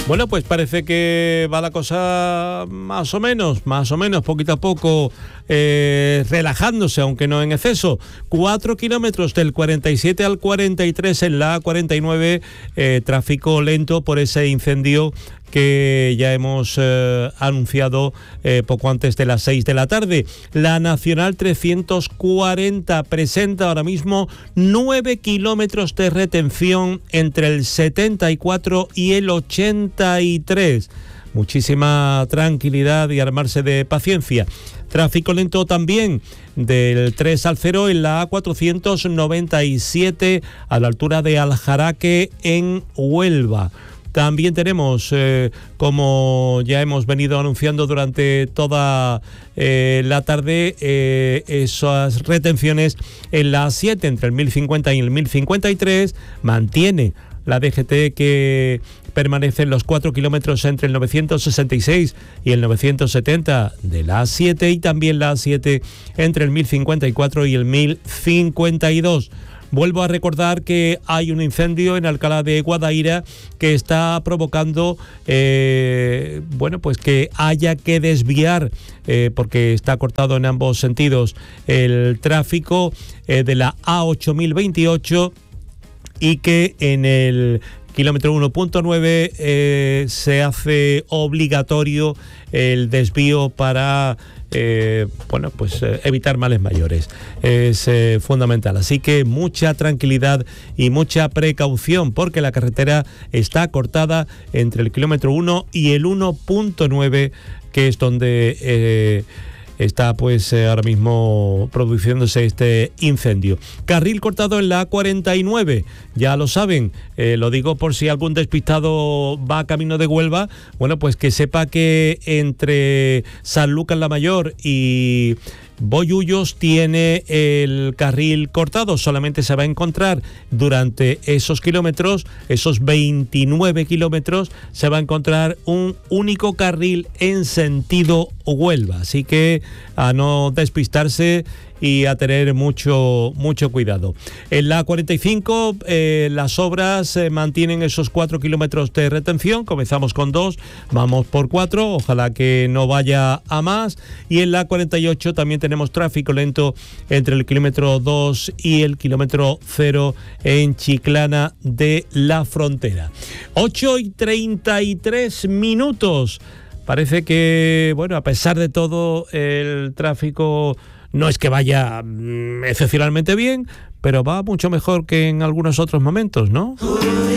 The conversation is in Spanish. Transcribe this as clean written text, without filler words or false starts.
Bueno, pues parece que va la cosa más o menos, poquito a poco, relajándose, aunque no en exceso. 4 kilómetros del 47 al 43 en la A49, tráfico lento por ese incendio que ya hemos anunciado poco antes de las 6 de la tarde. La Nacional 340 presenta ahora mismo 9 kilómetros de retención entre el 74 y el 83. Muchísima tranquilidad y armarse de paciencia. Tráfico lento también del 3 al 0 en la A497 a la altura de Aljaraque en Huelva. También tenemos, como ya hemos venido anunciando durante toda la tarde, esas retenciones en la A7 entre el 1050 y el 1053. Mantiene la DGT que permanecen los 4 kilómetros entre el 966 y el 970 de la A7 y también la A7 entre el 1054 y el 1052. Vuelvo a recordar que hay un incendio en Alcalá de Guadaira que está provocando, pues que haya que desviar, porque está cortado en ambos sentidos el tráfico de la A8028 y que en el kilómetro 1.9 se hace obligatorio el desvío para evitar males mayores. Es fundamental, así que mucha tranquilidad y mucha precaución porque la carretera está cortada entre el kilómetro 1 y el 1.9, que es donde está ahora mismo produciéndose este incendio. Carril cortado en la A49, ya lo saben, lo digo por si algún despistado va camino de Huelva, pues que sepa que entre Sanlúcar la Mayor y Bollullos tiene el carril cortado. Solamente se va a encontrar durante esos kilómetros, esos 29 kilómetros, se va a encontrar un único carril en sentido Huelva. Así que a no despistarse y a tener mucho cuidado. En la 45 las obras mantienen esos 4 kilómetros de retención. Comenzamos con 2, vamos por 4, ojalá que no vaya a más. Y en la 48 también tenemos tráfico lento entre el kilómetro 2 y el kilómetro 0 en Chiclana de la Frontera. 8:33. Parece que, a pesar de todo, el tráfico no es que vaya excepcionalmente bien, pero va mucho mejor que en algunos otros momentos, ¿no?